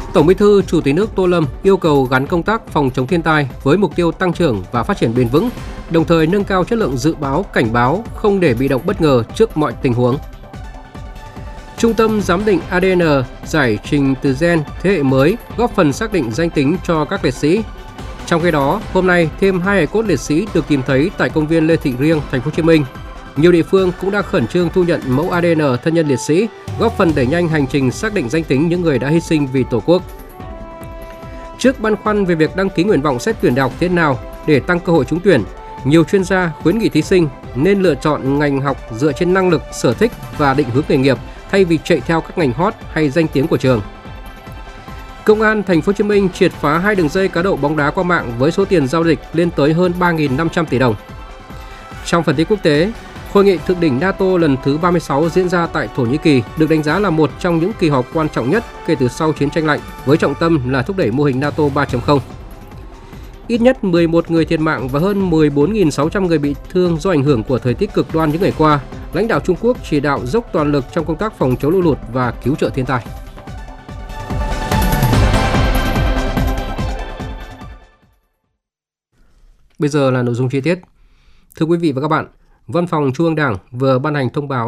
Tổng Bí thư Chủ tịch nước Tô Lâm yêu cầu gắn công tác phòng chống thiên tai với mục tiêu tăng trưởng và phát triển bền vững, đồng thời nâng cao chất lượng dự báo, cảnh báo, không để bị động bất ngờ trước mọi tình huống. Trung tâm giám định ADN giải trình tự gen thế hệ mới góp phần xác định danh tính cho các liệt sĩ. Trong khi đó, hôm nay thêm 2 hài cốt liệt sĩ được tìm thấy tại công viên Lê Thị Riêng, Thành phố Hồ Chí Minh. Nhiều địa phương cũng đã khẩn trương thu nhận mẫu ADN thân nhân liệt sĩ, góp phần đẩy nhanh hành trình xác định danh tính những người đã hy sinh vì Tổ quốc. Trước băn khoăn về việc đăng ký nguyện vọng xét tuyển đại học thế nào để tăng cơ hội trúng tuyển, nhiều chuyên gia khuyến nghị thí sinh nên lựa chọn ngành học dựa trên năng lực, sở thích và định hướng nghề nghiệp thay vì chạy theo các ngành hot hay danh tiếng của trường. Công an Thành phố Hồ Chí Minh triệt phá 2 đường dây cá độ bóng đá qua mạng với số tiền giao dịch lên tới hơn 3.500 tỷ đồng. Trong phần tin quốc tế, Hội nghị thượng đỉnh NATO lần thứ 36 diễn ra tại Thổ Nhĩ Kỳ được đánh giá là một trong những kỳ họp quan trọng nhất kể từ sau chiến tranh lạnh, với trọng tâm là thúc đẩy mô hình NATO 3.0. Ít nhất 11 người thiệt mạng và hơn 14.600 người bị thương do ảnh hưởng của thời tiết cực đoan những ngày qua. Lãnh đạo Trung Quốc chỉ đạo dốc toàn lực trong công tác phòng chống lũ lụt và cứu trợ thiên tai. Bây giờ là nội dung chi tiết. Thưa quý vị và các bạn, Văn phòng Trung ương Đảng vừa ban hành thông báo